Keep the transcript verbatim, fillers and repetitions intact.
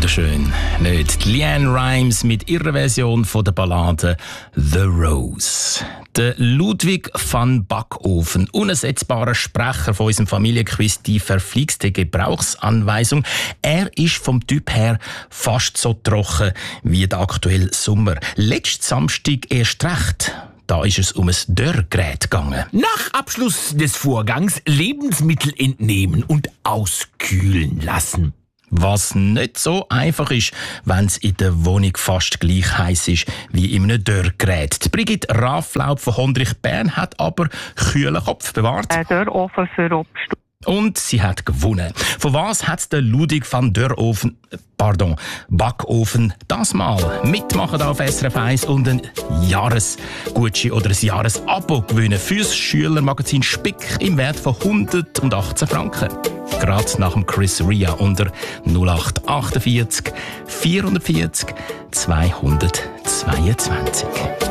wunderschön, nicht? Leanne Rimes mit ihrer Version von der Ballade «The Rose». Der Ludwig van Backofen, unersetzbarer Sprecher von unserem Familienquiz «Die verflixte Gebrauchsanweisung». Er ist vom Typ her fast so trocken wie der aktuelle Sommer. Letzten Samstag erst recht. Da ist es um ein Dörrgerät gegangen. Nach Abschluss des Vorgangs Lebensmittel entnehmen und auskühlen lassen. Was nicht so einfach ist, wenn es in der Wohnung fast gleich heiß ist wie in einem Dörrgerät. Die Brigitte Rafflaub von Hondrich Bern hat aber kühlen Kopf bewahrt. Ein Dörrofen für Obst. Und sie hat gewonnen. Von was hat der Ludwig van Dörrofen, pardon, Backofen das mal mitmachen auf S R F eins und ein Jahresgutschein oder ein Jahresabo gewinnen fürs Schülermagazin Spick im Wert von hundertachtzehn Franken. Gerade nach dem Chris Ria unter null acht achtundvierzig vierhundertvierzig zweihundertzweiundzwanzig.